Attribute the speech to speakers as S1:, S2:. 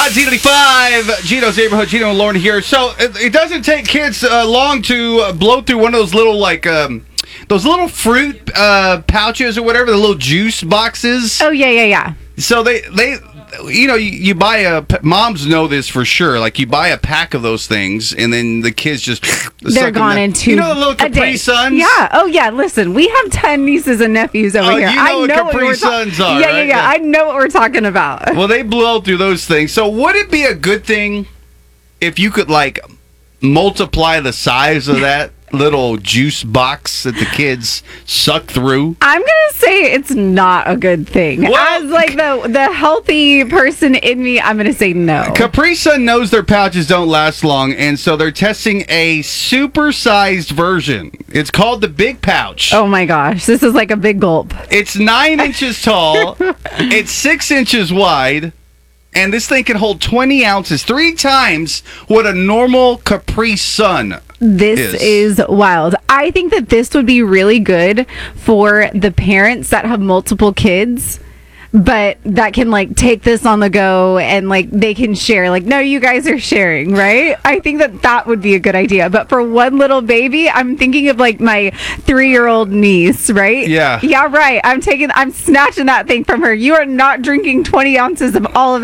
S1: Hot Z95, Gino's Neighborhood, Gino and Lauren here. So it doesn't take kids long to blow through one of those little, those little fruit pouches or whatever, the little juice boxes.
S2: Oh, yeah.
S1: So they you buy moms know this for sure. Like, you buy a pack of those things, and then the kids just
S2: they're gone into
S1: the little Capri Suns.
S2: Yeah. Oh yeah. Listen, we have 10 nieces and nephews over here.
S1: You know what Capri Suns are.
S2: Yeah,
S1: right?
S2: yeah. I know what we're talking about.
S1: Well, they blow through those things. So would it be a good thing if you could multiply the size of that little juice box that the kids suck through?
S2: I'm gonna say it's not a good thing.
S1: Well,
S2: as the healthy person in me, I'm gonna say no.
S1: Capri Sun knows their pouches don't last long, and so they're testing a super-sized version. It's called the Big Pouch.
S2: Oh my gosh, this is like a big gulp.
S1: It's 9 inches tall. It's 6 inches wide. And this thing can hold 20 ounces, 3 times what a normal Capri Sun
S2: This is wild. I think that this would be really good for the parents that have multiple kids, but that can take this on the go and they can share. No, you guys are sharing, right? I think that would be a good idea. But for one little baby, I'm thinking of my 3-year-old niece, right?
S1: Yeah.
S2: Yeah, right. I'm snatching that thing from her. You are not drinking 20 ounces of all of